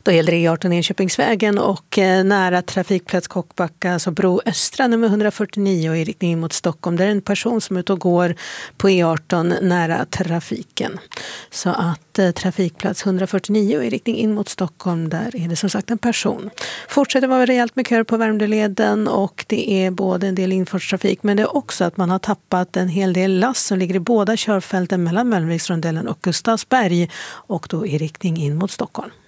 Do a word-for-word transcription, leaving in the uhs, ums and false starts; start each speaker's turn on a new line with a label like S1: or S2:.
S1: Då gäller det E arton Enköpingsvägen och eh, nära trafikplats Kockbacka, alltså bro Östra nummer hundrafyrtionio i riktning mot Stockholm. Det är en person som är ute och går på E arton nära trafiken. Så att eh, trafikplats hundrafyrtionio i riktning in mot Stockholm, där är det som sagt en person. Fortsätter vara rejält med kör på Värmdöleden och det är både en del infartstrafik, men det är också att man har tappat en hel del last som ligger i båda körfälten mellan Mölnviksrondellen och Gustavsberg och då i riktning in mot Stockholm.